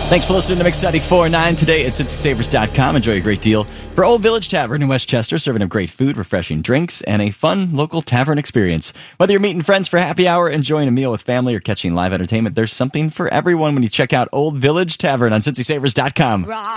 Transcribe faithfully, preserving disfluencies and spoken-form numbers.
Thanks for listening to Mix ninety-four point nine today at Cincy Savers dot com. Enjoy a great deal for Old Village Tavern in Westchester, serving up great food, refreshing drinks, and a fun local tavern experience. Whether you're meeting friends for happy hour, enjoying a meal with family, or catching live entertainment, there's something for everyone when you check out Old Village Tavern on Cincy Savers dot com.